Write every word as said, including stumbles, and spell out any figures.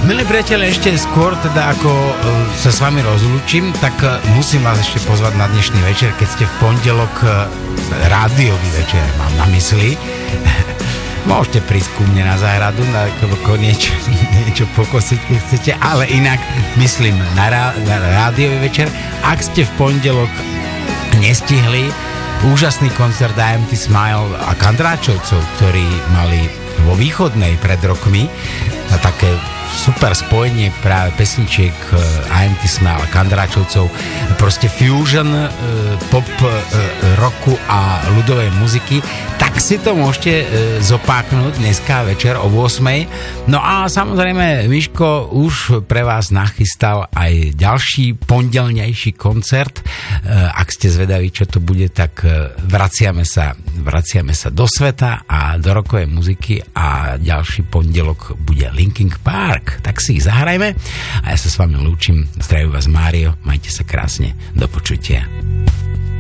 Milí priatelia, ešte skôr teda ako sa s vami rozlúčim, tak musím vás ešte pozvať na dnešný večer, keď ste v pondelok rádiový večer, mám na mysli. Môžete prísť ku mne na záhradu, na niečo, niečo pokosiť, keď chcete, ale inak myslím na, rá, na rádiový večer. Ak ste v pondelok nestihli, úžasný koncert í em té Smile a Kandráčovcov, ktorí mali vo Východnej pred rokmi a také super spojenie práve pesničiek í em té Smile a Kandráčovcov, proste fusion pop roku a ľudovej muziky, tak si to môžete zopáknuť dneska večer o ôsmej. No a samozrejme Miško už pre vás nachystal aj ďalší pondelnejší koncert. Ak ste zvedaví, čo to bude, tak vraciame sa, vraciame sa do sveta a do rokovej muziky a ďalší pondelok bude Linkin Park. Tak si ich zahrajme a ja sa s vami lúčim. Zdraví vás Mário, majte sa krásne, do počutia.